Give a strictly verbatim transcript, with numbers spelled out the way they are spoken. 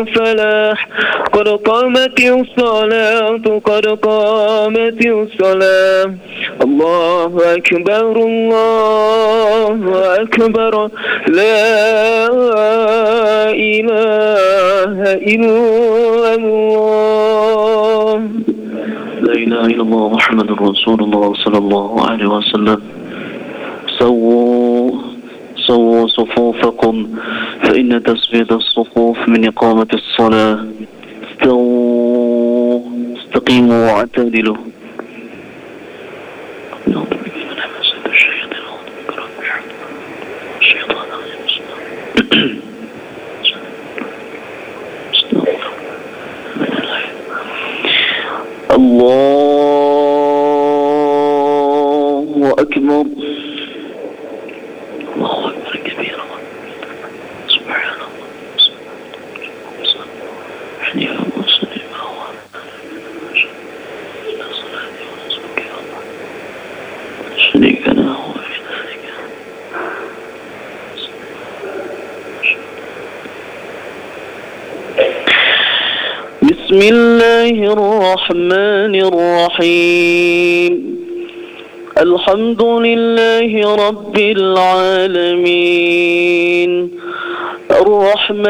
فلاح قد قامت الصلاة قد قامت الصلاة الله أكبر الله أكبر لا إله إلا الله لا إله إلا الله محمد رسول الله صلى الله عليه وسلم. سووا سووا صفوفكم فإن تسوية الصفوف من إقامة الصلاة. استووا استقيموا واعتدلوا. الله أكبر. الله أكبر كبيرا. سبحان الله. حنيفا مسلما شريك له في ذلك. بسم الله الرحمن الرحيم. الحمد لله رب العالمين الرحمن